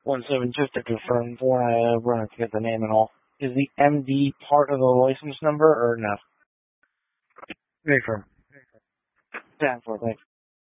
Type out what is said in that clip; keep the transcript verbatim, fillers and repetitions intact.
One seven, just to confirm, before I uh, run to get the name and all. Is the M D part of the license number or no? Very firm. ten four, thanks.